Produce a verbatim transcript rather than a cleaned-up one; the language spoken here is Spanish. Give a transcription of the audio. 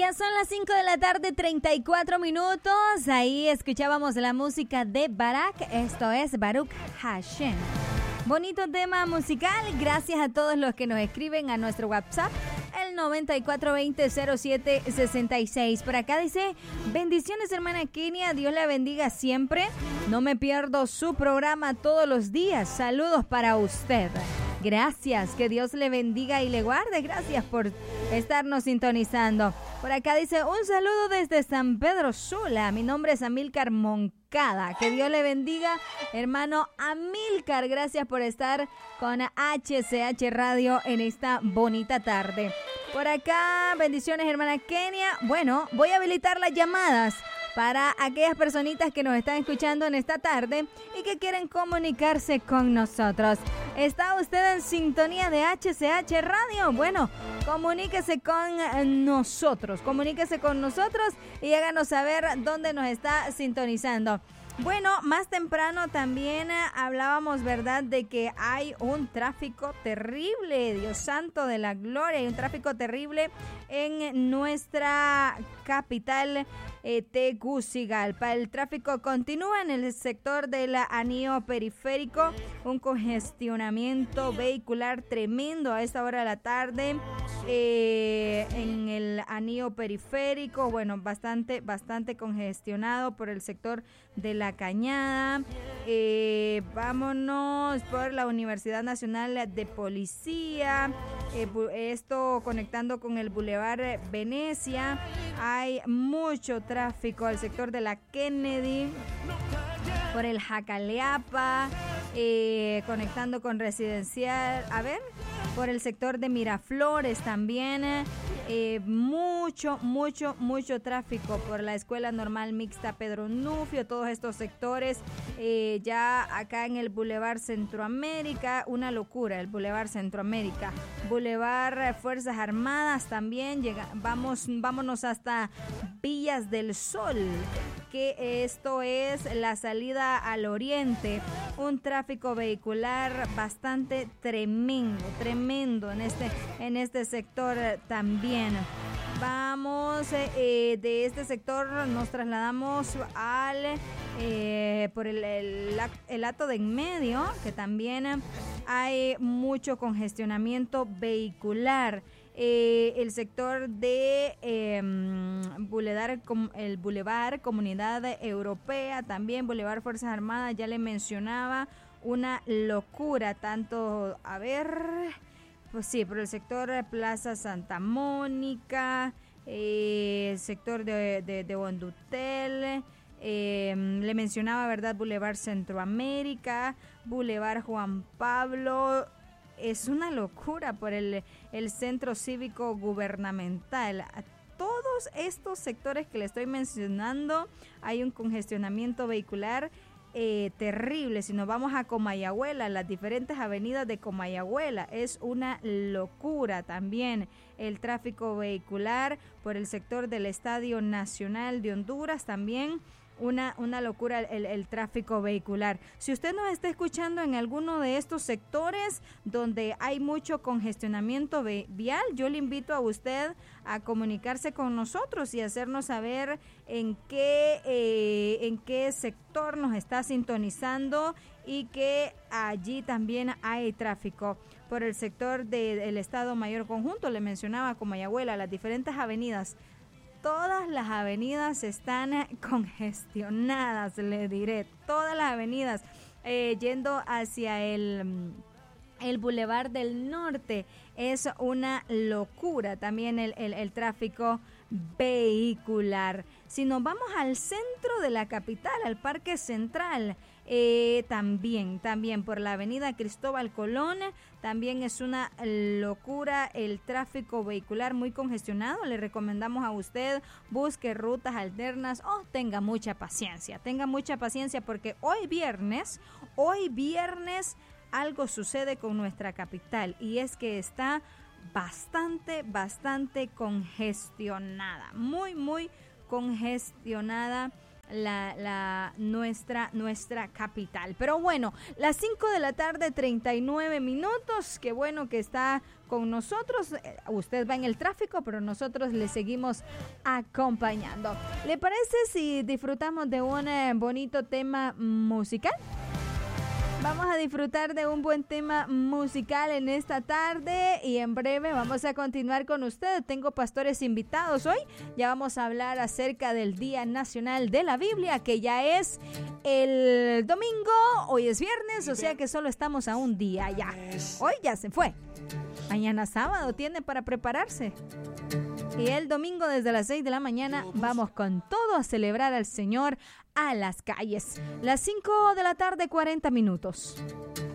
Ya son las cinco de la tarde, treinta y cuatro minutos. Ahí escuchábamos la música de Barak. Esto es Baruch Hashem. Bonito tema musical. Gracias a todos los que nos escriben a nuestro WhatsApp, el noventa y cuatro veinte cero siete sesenta y seis. Por acá dice: bendiciones, hermana Kenia. Dios la bendiga siempre. No me pierdo su programa todos los días. Saludos para usted. Gracias, que Dios le bendiga y le guarde. Gracias por estarnos sintonizando. Por acá dice: un saludo desde San Pedro Sula. Mi nombre es Amílcar Moncada. Que Dios le bendiga, hermano Amílcar. Gracias por estar con H C H Radio en esta bonita tarde. Por acá, bendiciones, hermana Kenia. Bueno, voy a habilitar las llamadas para aquellas personitas que nos están escuchando en esta tarde y que quieren comunicarse con nosotros. ¿Está usted en sintonía de H C H Radio? Bueno, comuníquese con nosotros, comuníquese con nosotros y háganos saber dónde nos está sintonizando. Bueno, más temprano también hablábamos, ¿verdad?, de que hay un tráfico terrible, Dios santo de la gloria, hay un tráfico terrible en nuestra capital, eh, Tegucigalpa. El tráfico continúa en el sector del anillo periférico, un congestionamiento vehicular tremendo a esta hora de la tarde, eh, en el anillo periférico, bueno, bastante, bastante congestionado por el sector de la Cañada. Eh, vámonos por la Universidad Nacional de Policía, eh, esto conectando con el Boulevard Venecia. Hay mucho tráfico al sector de la Kennedy, por el Jacaleapa, eh, conectando con Residencial, a ver, por el sector de Miraflores también. Eh, mucho, mucho, mucho tráfico por la Escuela Normal Mixta Pedro Nufio, todos estos sectores, eh, ya acá en el Boulevard Centroamérica, una locura el Boulevard Centroamérica, Boulevard Fuerzas Armadas también, llega, vamos, vámonos hasta Villas del Sol, que esto es la salida al oriente, un tráfico vehicular bastante tremendo, tremendo en este, en este sector también. Vamos, eh, de este sector nos trasladamos al eh, por el, el, el Hato de en medio, que también hay mucho congestionamiento vehicular. Eh, el sector de eh, Boulevard, el Boulevard Comunidad Europea, también Boulevard Fuerzas Armadas, ya le mencionaba, una locura, tanto, a ver, pues sí, por el sector de Plaza Santa Mónica, eh, el sector de, de, de Bondutel, eh, le mencionaba, ¿verdad?, Boulevard Centroamérica, Boulevard Juan Pablo. Es una locura por el, el centro cívico gubernamental. A todos estos sectores que le estoy mencionando hay un congestionamiento vehicular eh, terrible. Si nos vamos a Comayagüela, las diferentes avenidas de Comayagüela, es una locura también el tráfico vehicular por el sector del Estadio Nacional de Honduras también. Una, una locura el, el tráfico vehicular. Si usted nos está escuchando en alguno de estos sectores donde hay mucho congestionamiento vial, yo le invito a usted a comunicarse con nosotros y hacernos saber en qué, eh, en qué sector nos está sintonizando y que allí también hay tráfico. Por el sector del de, Estado Mayor Conjunto, le mencionaba Comayagüela, las diferentes avenidas. Todas las avenidas están congestionadas, le diré. Todas las avenidas eh, yendo hacia el, el Boulevard del Norte. Es una locura también el, el, el tráfico vehicular. Si nos vamos al centro de la capital, al Parque Central, eh, también, también por la avenida Cristóbal Colón, también es una locura el tráfico vehicular muy congestionado. Le recomendamos a usted busque rutas alternas o tenga mucha paciencia, tenga mucha paciencia porque hoy viernes, hoy viernes algo sucede con nuestra capital y es que está bastante, bastante congestionada, muy, muy congestionada la, la nuestra, nuestra capital. Pero bueno, las cinco de la tarde, treinta y nueve minutos, qué bueno que está con nosotros. Usted va en el tráfico, pero nosotros le seguimos acompañando. ¿Le parece si disfrutamos de un eh, bonito tema musical? Vamos a disfrutar de un buen tema musical en esta tarde y en breve vamos a continuar con ustedes. Tengo pastores invitados hoy. Ya vamos a hablar acerca del Día Nacional de la Biblia, que ya es el domingo. Hoy es viernes, o sea que solo estamos a un día ya. Hoy ya se fue. Mañana sábado tiene para prepararse. Y el domingo desde las seis de la mañana vamos con todo a celebrar al Señor a las calles. Las cinco de la tarde, cuarenta minutos.